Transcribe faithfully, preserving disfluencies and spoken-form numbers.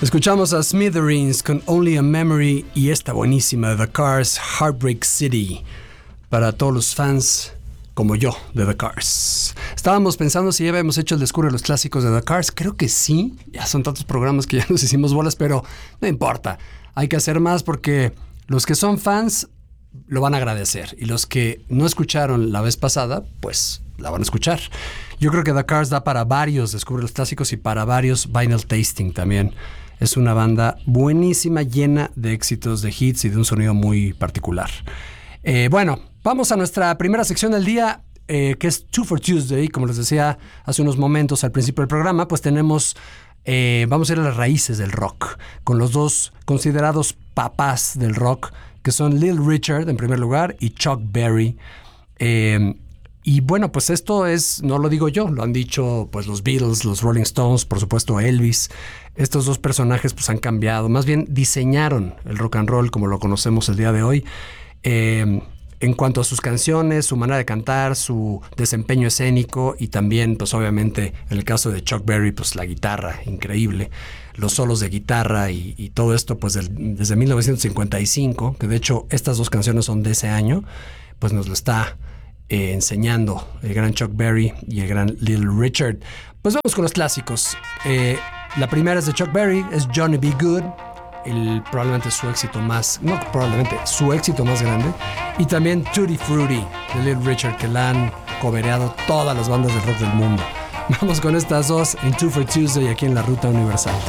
Escuchamos a Smithereens con Only a Memory y esta buenísima The Cars, Heartbreak City, para todos los fans como yo de The Cars. Estábamos pensando si ya habíamos hecho el Descubre los clásicos de The Cars. Creo que sí, ya son tantos programas que ya nos hicimos bolas, pero no importa. Hay que hacer más porque los que son fans lo van a agradecer y los que no escucharon la vez pasada, pues la van a escuchar. Yo creo que The Cars da para varios Descubre los clásicos y para varios vinyl tasting también. Es una banda buenísima, llena de éxitos, de hits y de un sonido muy particular. Eh, bueno, vamos a nuestra primera sección del día, eh, que es Two for Tuesday. Como les decía hace unos momentos al principio del programa, pues tenemos, eh, vamos a ir a las raíces del rock, con los dos considerados papás del rock, que son Little Richard en primer lugar y Chuck Berry. Eh, y bueno, pues esto es, no lo digo yo, lo han dicho pues los Beatles, los Rolling Stones, por supuesto Elvis. Estos dos personajes pues han cambiado, más bien diseñaron el rock and roll como lo conocemos el día de hoy. Eh, en cuanto a sus canciones, su manera de cantar, su desempeño escénico y también, pues obviamente, en el caso de Chuck Berry, pues la guitarra, increíble, los solos de guitarra y, y todo esto, pues del, desde mil novecientos cincuenta y cinco, que de hecho estas dos canciones son de ese año, pues nos lo está eh, enseñando el gran Chuck Berry y el gran Little Richard. Pues vamos con los clásicos. Eh, la primera es de Chuck Berry, es Johnny B. Good. El, probablemente su éxito más, no probablemente, su éxito más grande. Y también Tutti Frutti de Little Richard, que la han cobereado todas las bandas de rock del mundo. Vamos con estas dos en Two for Tuesday aquí en la Ruta Universal.